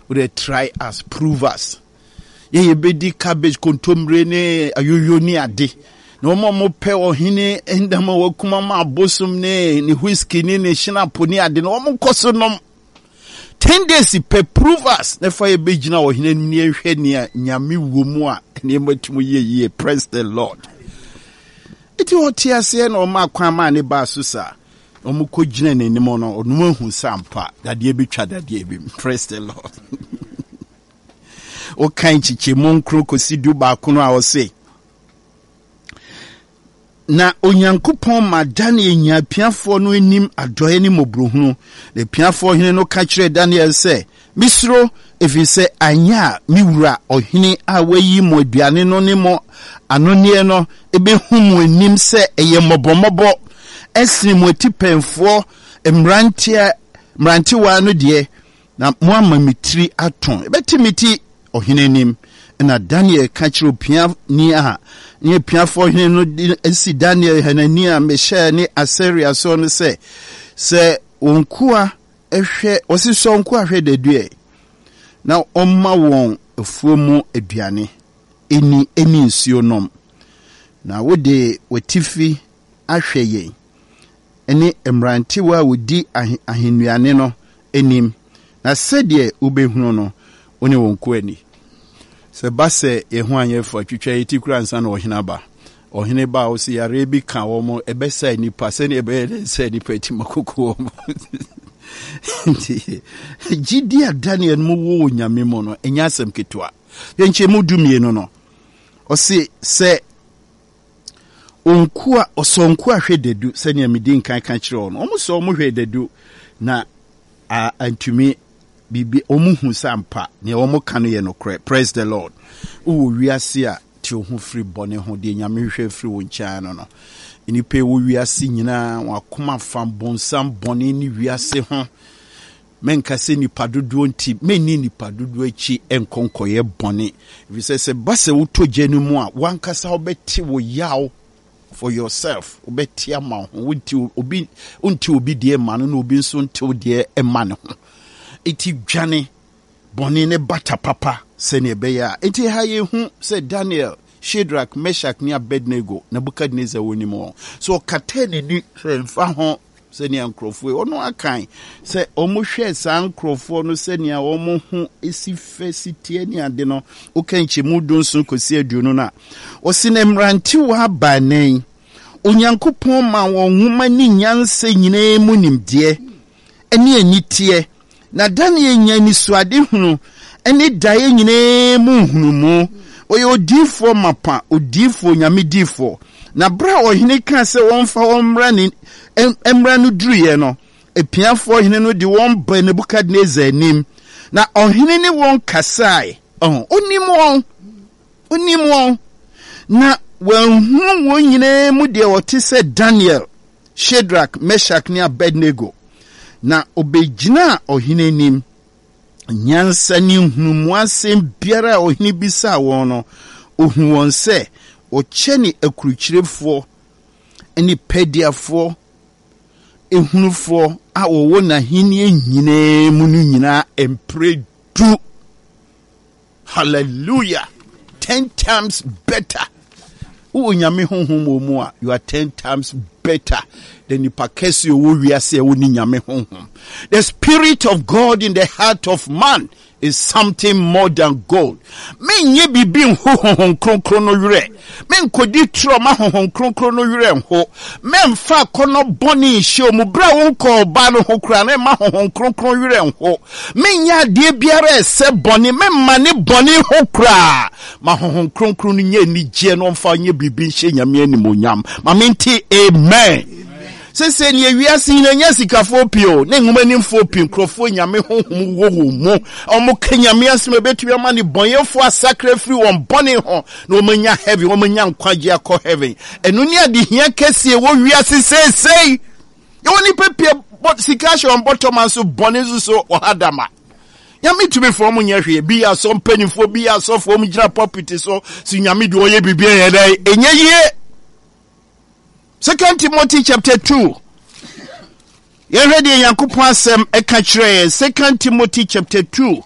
would try us, prove us. Ye bedi cabbage kontomre ne ayoyo ni ade. No mo pe ohine endama wakuma ma bosom ne ni whiskey ni shinapo ni ade no mo koso nom 10 days pe prove us. Nefa ye begina ohine ni ehwe ni nyame wo mu a ne matumu ye praise the Lord. Iti otiase na o ma kwan ma ne ba so sa. Omu ko gina ne ni mo no onu hu sampa dade betwa dade bi. Praise the Lord. O kan chiche mon krokosi du ba kono a o se na onyankopon ma Daniel nya piafo no enim adoye ni mobrohunu le piafo hene no ka kire Daniel se misro efise anya miwura ohene a wayi mo aduane no ne mo anone no ebehumu enim se eye mobomobo esini mo tipenfo mranti wa no de na mo amamitri aton ebetimiti ohene nim na Daniel ka kire pia ni a ni piafo hene no esi Daniel Hanania Mishael ni Asaria so no se onkua ehwe osiso onkua hwe dedue na omma won efuomu aduane eni nsuo nom na wode watifi ahwe ye eni emranti wa wodi ahenuane no enim na sede ubehunu no oni wonku ani se base ye ho anyefo twetwa yiti kura nsa na ohina ba ohine ba o si yare bi ka wo mo ebesa nipa se ne ebe se nipa ti makoko mo Gidia Daniel mu wo nyame mo no enya asem ketwa yenche mu dumie no o si se onkua osonku ahwe dedu se ne amidi nkan kan kire ono o so mo hwe dedu na antumi bibi omuhu sampa ne omo kanu ye no kre. Praise the Lord. Wo wiase a ti ohu free bone ho de nyame hwe free wo ncha no inipe wo wiase nyina wakoma fam bonsam bone ni wiase ho menka se ni padodo nti menni ni padodo achi enkonkoye bone if se base wo tojenu mu a wankasa obeti wo yaw for yourself obeti ama ho unti obi de ma no obi nso nti de ema ne ho iti dwane bone ne bata papa se ne beya iti ha ye hu se Daniel Shadrach Meshach ni Abednego Nebukadnezar woni mo so katene ni se mfa ho se ne ankrofo ono akan se omo hwe sa ankrofo no se ne omo hu esife sitie ni ade no okanchi mudun so kosi aduno na o sinemranti wa banen onyankopon ma won huma ni nyanse nyina mu nimde eni anitie na Daniel nya ni suade hunu eni dae nyina mu hunu mu oye odifo mapa odifo nyame difo na bra ohene ka se wonfa wonmra ni emra no duruye no epiafo ohene no de won ba Nebukadnezar nim na ohene ni won kasai onim won na won won nyina mu de wote se Daniel Shadrach Meshach ni Abednego na obegina ohene nim nyansa ni hunu asem biara ohene bisa won no ohun won se o cheni akuruchirefo eni pediafo ehunufo a wo na hini nyina mu nu nyina empredu. Hallelujah. 10 times better. Unyame honhom mu a you are 10 times better than the pakesi wo wiase wo ni nyame honhom. The spirit of God in the heart of man is something more than gold. Men ye bibi honhom kronkron no yure. Men kodi trauma honhom kronkron no yure ho. Men fa kono boni hye mu bra won ko ba no ho kra na ma honhom kronkron yure ho. Men ya de biara se boni men mane boni ho kra. Ma honhom kronkron no nye ni je no mfa nye bibi hye nyame animonyam. Ma menti amen. Se ni wiase ni nya sikafo pio ne ngumanimfo pin krofo nyame honhom wo mu omo kanyame asem betu ama ni bonyefo asakra free won bone ho na omanya heaven omanya nkwaje akọ heaven enu ni ade hia kese wo wiase sei ye woni pepie sikasho on bottom so bone so ohadama nyame tumi fo mo nya hwe bi ya so mpanifo bi ya so fo mo gina property so si nyame de oye bibia ye dai enye ye 2 Timothy chapter 2. Ye ready Yankopon asem eka kire 2 Timothy chapter 2.